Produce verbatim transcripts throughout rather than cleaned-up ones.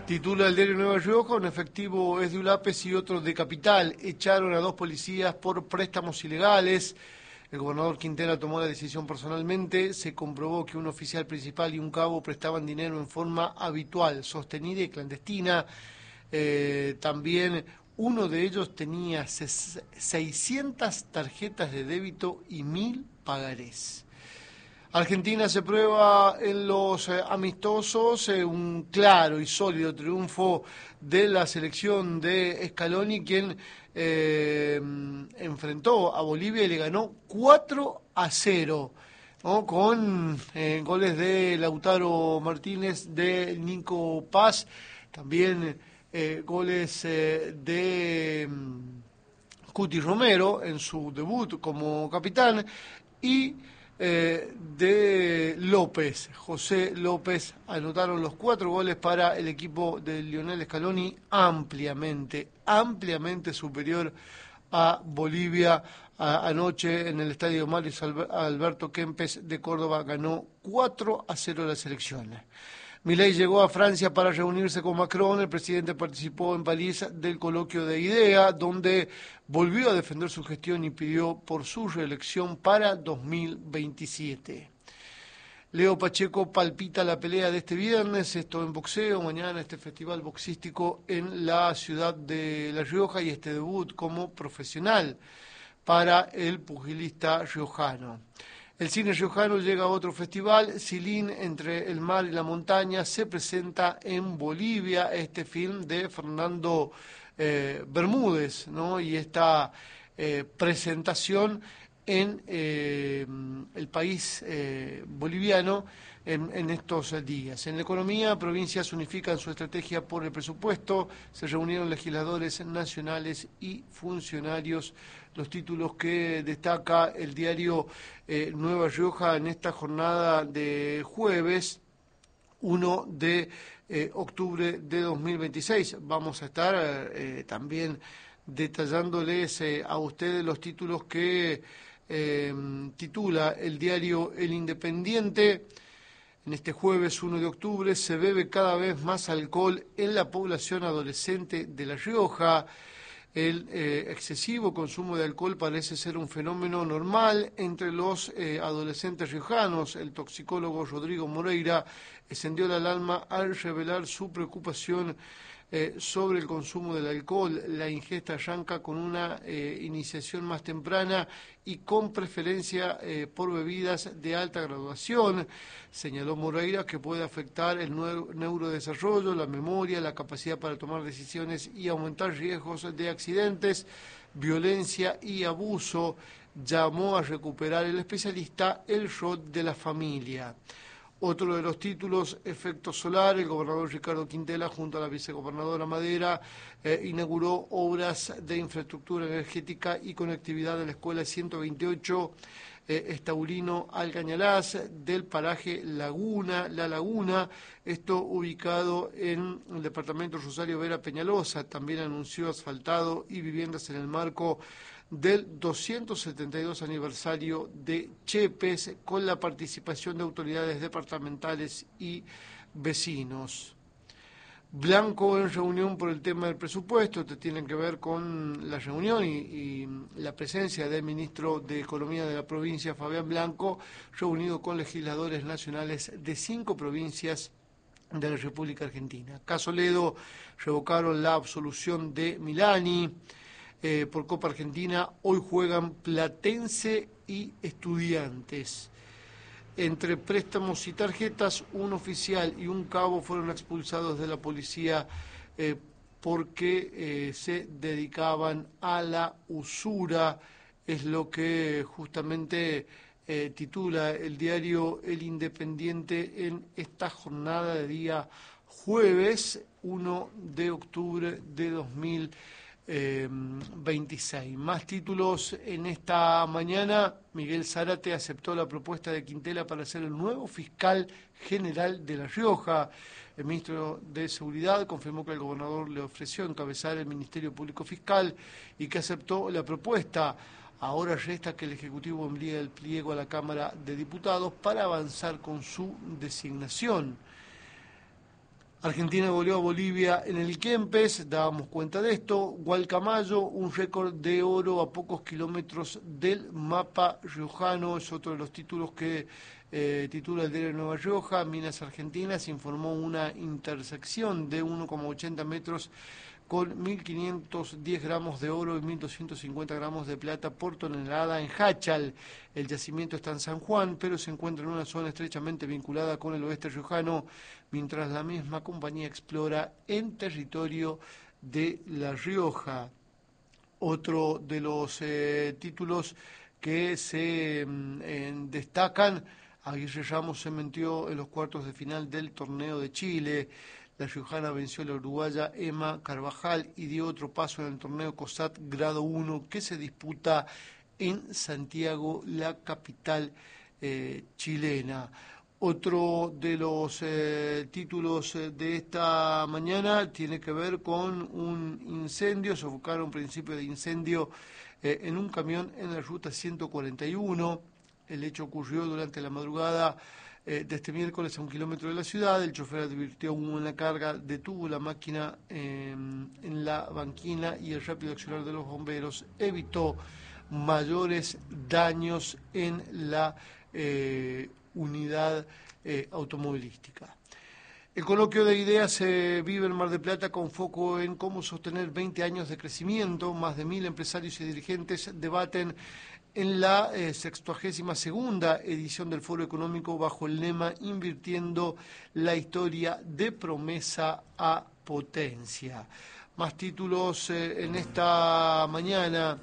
Titula el diario Nueva Rioja, un efectivo es de Ulapes y otro de Capital. Echaron a dos policías por préstamos ilegales. El gobernador Quintela tomó la decisión personalmente. Se comprobó que un oficial principal y un cabo prestaban dinero en forma habitual, sostenida y clandestina. Eh, también uno de ellos tenía seiscientas tarjetas de débito y mil pagarés. Argentina se prueba en los eh, amistosos, eh, un claro y sólido triunfo de la selección de Scaloni, quien eh, enfrentó a Bolivia y le ganó cuatro a cero, ¿no? Con eh, goles de Lautaro Martínez, de Nico Paz, también eh, goles eh, de mm, Cuti Romero en su debut como capitán y eh, de López, José López, anotaron los cuatro goles para el equipo de Lionel Scaloni, ampliamente, ampliamente superior a Bolivia. A, anoche en el estadio Mario Alberto Kempes de Córdoba ganó cuatro a cero la selección. Milei llegó a Francia para reunirse con Macron. El presidente participó en París del coloquio de IDEA, donde volvió a defender su gestión y pidió por su reelección para dos mil veintisiete. Leo Pacheco palpita la pelea de este viernes, esto en boxeo, mañana este festival boxístico en la ciudad de La Rioja y este debut como profesional para el pugilista riojano. El cine riojano llega a otro festival, Silín, entre el mar y la montaña, se presenta en Bolivia, este film de Fernando eh, Bermúdez, ¿no? Y esta eh, presentación en eh, el país eh, boliviano en, en estos días. En la economía, provincias unifican su estrategia por el presupuesto, se reunieron legisladores nacionales y funcionarios. Los títulos que destaca el diario eh, Nueva Rioja en esta jornada de jueves, uno de eh, octubre de dos mil veintiséis. Vamos a estar eh, también detallándoles eh, a ustedes los títulos que eh, titula el diario El Independiente. En este jueves uno de octubre se bebe cada vez más alcohol en la población adolescente de La Rioja. El eh, excesivo consumo de alcohol parece ser un fenómeno normal entre los eh, adolescentes riojanos. El toxicólogo Rodrigo Moreira encendió la alarma al revelar su preocupación eh, sobre el consumo del alcohol. La ingesta arranca con una eh, iniciación más temprana y con preferencia eh, por bebidas de alta graduación. Señaló Moreira que puede afectar el neurodesarrollo, la memoria, la capacidad para tomar decisiones y aumentar riesgos de accidentes, violencia y abuso. Llamó a recuperar el especialista el rol de la familia. Otro de los títulos, efecto solar, el gobernador Ricardo Quintela junto a la vicegobernadora Madera eh, inauguró obras de infraestructura energética y conectividad de la escuela ciento veintiocho eh, Estaurino Alcañalás del paraje Laguna, La Laguna, esto ubicado en el departamento Rosario Vera Peñalosa. También anunció asfaltado y viviendas en el marco del doscientos setenta y dos aniversario de Chepes, con la participación de autoridades departamentales y vecinos. Blanco en reunión por el tema del presupuesto, esto tiene que ver con la reunión y, y la presencia del ministro de Economía de la provincia, Fabián Blanco, reunido con legisladores nacionales de cinco provincias de la República Argentina. Caso Ledo, revocaron la absolución de Milani. Eh, por Copa Argentina, hoy juegan Platense y Estudiantes. Entre préstamos y tarjetas, un oficial y un cabo fueron expulsados de la policía eh, porque eh, se dedicaban a la usura, es lo que justamente eh, titula el diario El Independiente en esta jornada de día jueves uno de octubre de dos mil veintiséis. Más títulos en esta mañana. Miguel Zárate aceptó la propuesta de Quintela para ser el nuevo fiscal general de La Rioja. El ministro de Seguridad confirmó que el gobernador le ofreció encabezar el Ministerio Público Fiscal y que aceptó la propuesta. Ahora resta que el Ejecutivo envíe el pliego a la Cámara de Diputados para avanzar con su designación. Argentina goleó a Bolivia en el Kempes, dábamos cuenta de esto. Gualcamayo, un récord de oro a pocos kilómetros del mapa riojano, es otro de los títulos que eh, titula el diario de Nueva Rioja. Minas Argentinas informó una intersección de uno coma ochenta metros con mil quinientos diez gramos de oro y mil doscientos cincuenta gramos de plata por tonelada en Hachal. El yacimiento está en San Juan, pero se encuentra en una zona estrechamente vinculada con el oeste riojano, mientras la misma compañía explora en territorio de La Rioja. Otro de los eh, títulos que se eh, destacan: Aguirre Ramos se metió en los cuartos de final del torneo de Chile. La riojana venció a la uruguaya Emma Carvajal y dio otro paso en el torneo COSAT Grado uno que se disputa en Santiago, la capital eh, chilena. Otro de los eh, títulos de esta mañana tiene que ver con un incendio. Sofocaron un principio de incendio eh, en un camión en la ruta ciento cuarenta y uno. El hecho ocurrió durante la madrugada eh, de este miércoles a un kilómetro de la ciudad. El chofer advirtió humo en la carga, detuvo la máquina eh, en la banquina y el rápido accionar de los bomberos evitó mayores daños en la eh, unidad eh, automovilística. El coloquio de ideas se vive en Mar del Plata con foco en cómo sostener veinte años de crecimiento. Más de mil empresarios y dirigentes debaten en la eh, sextuagésima segunda edición del Foro Económico bajo el lema Invirtiendo la historia de promesa a potencia. Más títulos eh, en esta mañana.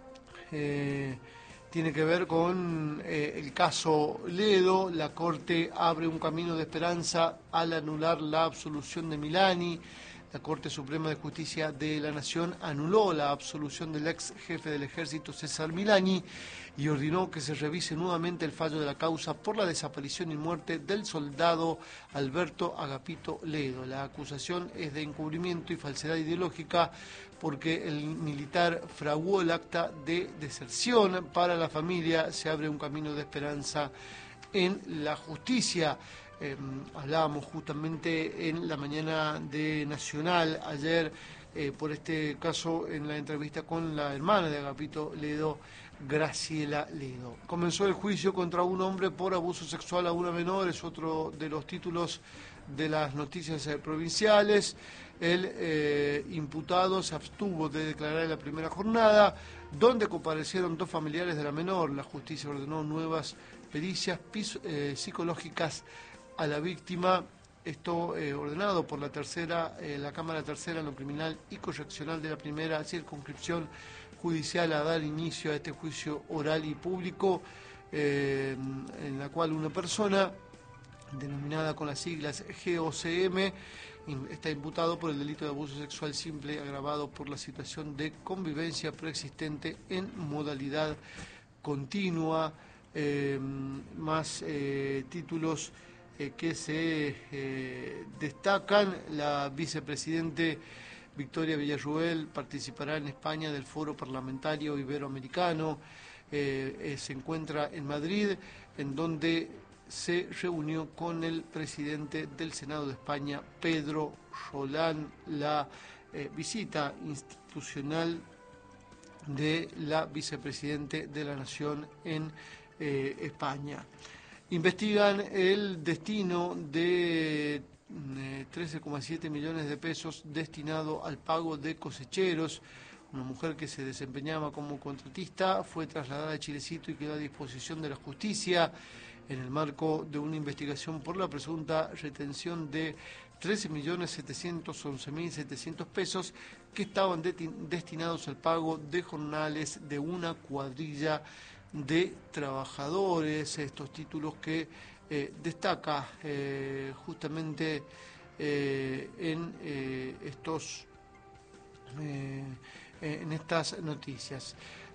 Eh, tiene que ver con eh, el caso Ledo. La Corte abre un camino de esperanza al anular la absolución de Milani. La Corte Suprema de Justicia de la Nación anuló la absolución del ex jefe del ejército César Milani y ordenó que se revise nuevamente el fallo de la causa por la desaparición y muerte del soldado Alberto Agapito Ledo. La acusación es de encubrimiento y falsedad ideológica porque el militar fraguó el acta de deserción. Para la familia se abre un camino de esperanza en la justicia. Eh, hablábamos justamente en la mañana de Nacional ayer eh, por este caso en la entrevista con la hermana de Agapito Ledo, Graciela Ledo. Comenzó el juicio contra un hombre por abuso sexual a una menor, es otro de los títulos de las noticias eh, provinciales. El eh, imputado se abstuvo de declarar en la primera jornada, donde comparecieron dos familiares de la menor. La justicia ordenó nuevas pericias eh, psicológicas a la víctima, esto eh, ordenado por la tercera, eh, la Cámara Tercera en lo criminal y correccional de la primera circunscripción judicial a dar inicio a este juicio oral y público, eh, en la cual una persona denominada con las siglas G O C M está imputado por el delito de abuso sexual simple agravado por la situación de convivencia preexistente en modalidad continua. Eh, más eh, títulos Eh, que se eh, destacan. La vicepresidente Victoria Villarruel participará en España del Foro Parlamentario Iberoamericano. Eh, eh, se encuentra en Madrid, en donde se reunió con el presidente del Senado de España, Pedro Roland. La eh, visita institucional de la vicepresidente de la Nación en eh, España. Investigan el destino de eh, trece coma siete millones de pesos destinado al pago de cosecheros. Una mujer que se desempeñaba como contratista fue trasladada a Chilecito y quedó a disposición de la justicia en el marco de una investigación por la presunta retención de trece millones setecientos once mil setecientos pesos que estaban destinados al pago de jornales de una cuadrilla de trabajadores. Estos títulos que eh, destaca eh, justamente eh, en eh, estos eh, en estas noticias.